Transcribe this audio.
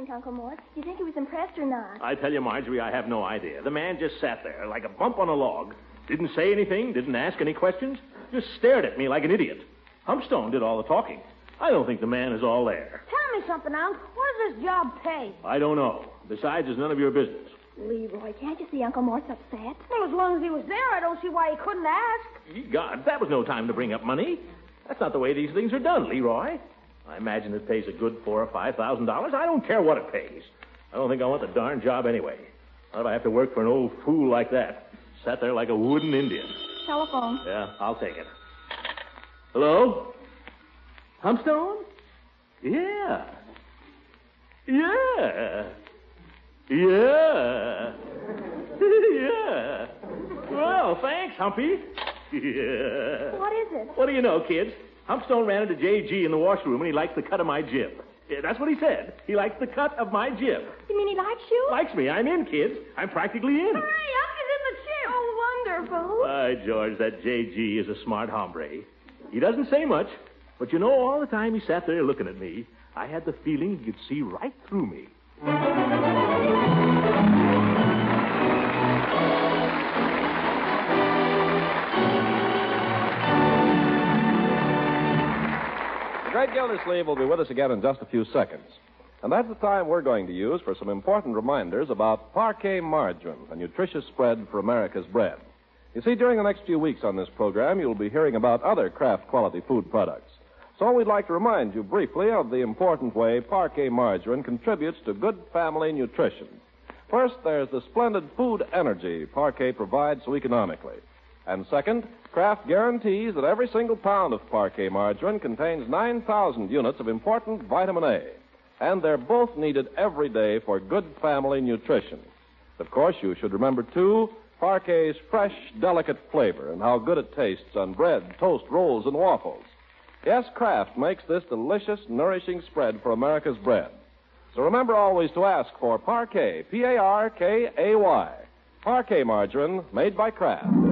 think, Uncle Mort? Do you think he was impressed or not? I tell you, Marjorie, I have no idea. The man just sat there like a bump on a log. Didn't say anything, didn't ask any questions, just stared at me like an idiot. Humpstone did all the talking. I don't think the man is all there. Tell me something, Unc. What does this job pay? I don't know. Besides, it's none of your business. Leroy, can't you see Uncle Mort's upset? Well, as long as he was there, I don't see why he couldn't ask. Ye gods, that was no time to bring up money. That's not the way these things are done, Leroy. I imagine it pays a good $4,000 or $5,000. I don't care what it pays. I don't think I want the darn job anyway. Not if I have to work for an old fool like that. Sat there like a wooden Indian. Telephone. Yeah, I'll take it. Hello? Humpstone? Yeah. Yeah. Yeah. Yeah. Well, thanks, Humpy. Yeah. What is it? What do you know, kids? Humpstone ran into J.G. in the washroom, and he likes the cut of my jib. Yeah, that's what he said. He likes the cut of my jib. You mean he likes you? Likes me. I'm in, kids. I'm practically in. Hurry up, he's in the chip. Oh, wonderful. By George, that J.G. is a smart hombre. He doesn't say much, but you know, all the time he sat there looking at me, I had the feeling he could see right through me. The Great Gildersleeve will be with us again in just a few seconds. And that's the time we're going to use for some important reminders about Parquet Margarine, a nutritious spread for America's bread. You see, during the next few weeks on this program, you'll be hearing about other Kraft quality food products. So we'd like to remind you briefly of the important way Parquet Margarine contributes to good family nutrition. First, there's the splendid food energy Parquet provides so economically. And second, Kraft guarantees that every single pound of Parquet Margarine contains 9,000 units of important vitamin A. And they're both needed every day for good family nutrition. Of course, you should remember, too, Parquet's fresh, delicate flavor and how good it tastes on bread, toast, rolls, and waffles. Yes, Kraft makes this delicious, nourishing spread for America's bread. So remember always to ask for Parquet, P-A-R-K-A-Y. Parquet Margarine, made by Kraft.